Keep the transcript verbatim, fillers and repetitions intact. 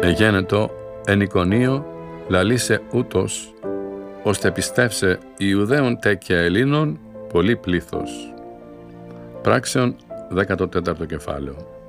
Εγένετο εν Εικονίο λαλήσε ούτως, ώστε πιστεύσε Ιουδαίων τε και Ελλήνων πολύ πλήθος. Πράξεων δέκατο τέταρτο κεφάλαιο.